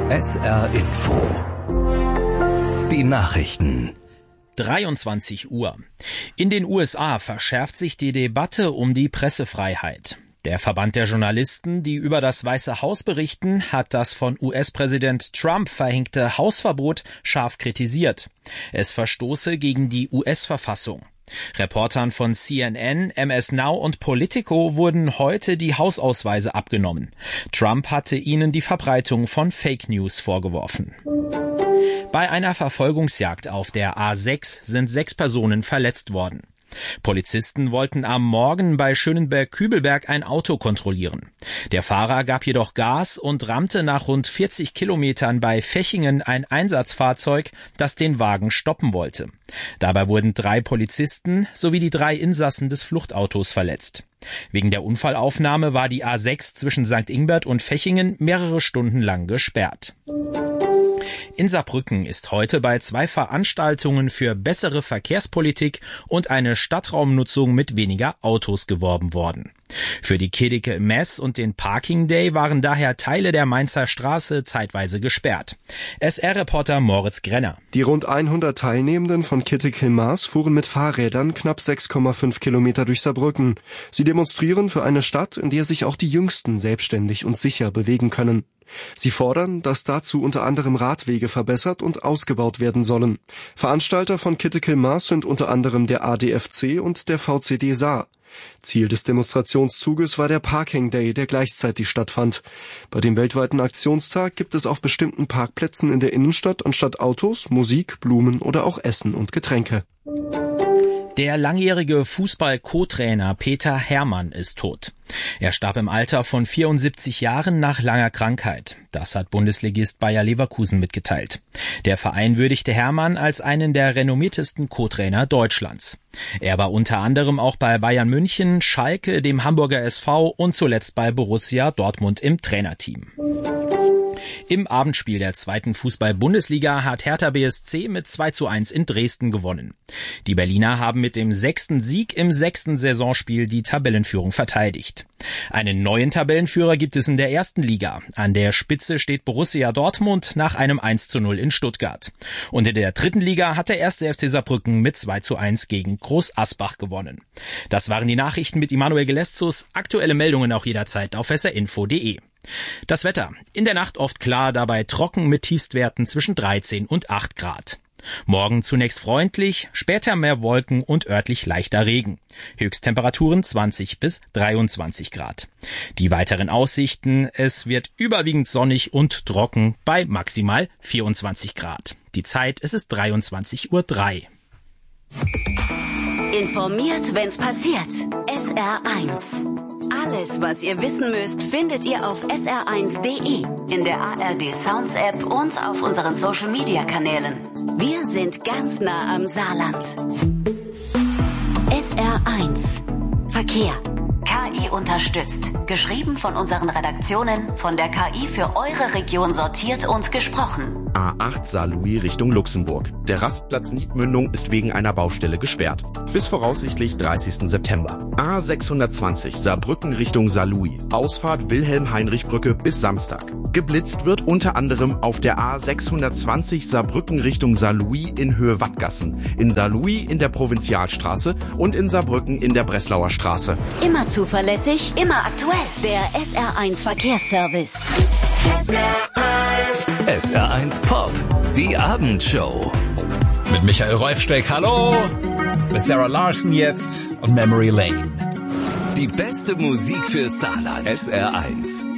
SR Info. Die Nachrichten. 23 Uhr. In den USA verschärft sich die Debatte um die Pressefreiheit. Der Verband der Journalisten, die über das Weiße Haus berichten, hat das von US-Präsident Trump verhängte Hausverbot scharf kritisiert. Es verstoße gegen die US-Verfassung. Reportern von CNN, MS Now und Politico wurden heute die Hausausweise abgenommen. Trump hatte ihnen die Verbreitung von Fake News vorgeworfen. Bei einer Verfolgungsjagd auf der A6 sind 6 Personen verletzt worden. Polizisten wollten am Morgen bei Schönenberg-Kübelberg ein Auto kontrollieren. Der Fahrer gab jedoch Gas und rammte nach rund 40 Kilometern bei Fechingen ein Einsatzfahrzeug, das den Wagen stoppen wollte. Dabei wurden 3 Polizisten sowie die 3 Insassen des Fluchtautos verletzt. Wegen der Unfallaufnahme war die A6 zwischen St. Ingbert und Fechingen mehrere Stunden lang gesperrt. In Saarbrücken ist heute bei 2 Veranstaltungen für bessere Verkehrspolitik und eine Stadtraumnutzung mit weniger Autos geworben worden. Für die Kedike Mess und den Parking Day waren daher Teile der Mainzer Straße zeitweise gesperrt. SR-Reporter Moritz Grenner. Die rund 100 Teilnehmenden von Kittig-Hillmars fuhren mit Fahrrädern knapp 6,5 Kilometer durch Saarbrücken. Sie demonstrieren für eine Stadt, in der sich auch die Jüngsten selbstständig und sicher bewegen können. Sie fordern, dass dazu unter anderem Radwege verbessert und ausgebaut werden sollen. Veranstalter von Kittig-Hillmars sind unter anderem der ADFC und der VCD Saar. Ziel des Demonstrationszuges war der Parking Day, der gleichzeitig stattfand. Bei dem weltweiten Aktionstag gibt es auf bestimmten Parkplätzen in der Innenstadt anstatt Autos Musik, Blumen oder auch Essen und Getränke. Der langjährige Fußball-Co-Trainer Peter Hermann ist tot. Er starb im Alter von 74 Jahren nach langer Krankheit. Das hat Bundesligist Bayer Leverkusen mitgeteilt. Der Verein würdigte Hermann als einen der renommiertesten Co-Trainer Deutschlands. Er war unter anderem auch bei Bayern München, Schalke, dem Hamburger SV und zuletzt bei Borussia Dortmund im Trainerteam. Im Abendspiel der 2. Fußball-Bundesliga hat Hertha BSC mit 2:1 in Dresden gewonnen. Die Berliner haben mit dem 6. Sieg im 6. Saisonspiel die Tabellenführung verteidigt. Einen neuen Tabellenführer gibt es in der 1. Liga. An der Spitze steht Borussia Dortmund nach einem 1:0 in Stuttgart. Und in der 3. Liga hat der 1. FC Saarbrücken mit 2:1 gegen Groß Asbach gewonnen. Das waren die Nachrichten mit Immanuel Geleszus. Aktuelle Meldungen auch jederzeit auf srinfo.de. Das Wetter. In der Nacht oft klar, dabei trocken mit Tiefstwerten zwischen 13 und 8 Grad. Morgen zunächst freundlich, später mehr Wolken und örtlich leichter Regen. Höchsttemperaturen 20 bis 23 Grad. Die weiteren Aussichten, es wird überwiegend sonnig und trocken bei maximal 24 Grad. Die Zeit, es ist 23:03 Uhr. Informiert, wenn's passiert. SR1. Alles, was ihr wissen müsst, findet ihr auf sr1.de, in der ARD Sounds App und auf unseren Social Media Kanälen. Wir sind ganz nah am Saarland. SR1 Verkehr. KI unterstützt. Geschrieben von unseren Redaktionen, von der KI für eure Region sortiert und gesprochen. A8 Saarlouis Richtung Luxemburg. Der Rastplatz Niedmündung ist wegen einer Baustelle gesperrt. Bis voraussichtlich 30. September. A620 Saarbrücken Richtung Saarlouis. Ausfahrt Wilhelm-Heinrich-Brücke bis Samstag. Geblitzt wird unter anderem auf der A620 Saarbrücken Richtung Saarlouis in Höhe Wattgassen. In Saarlouis in der Provinzialstraße und in Saarbrücken in der Breslauer Straße. Immer zuverlässig, immer aktuell. Der SR1 Verkehrsservice. SR1 Pop, die Abendshow. Mit Michael Rolfsteck, hallo. Mit Sarah Larson jetzt und Memory Lane. Die beste Musik für Saarland. SR1.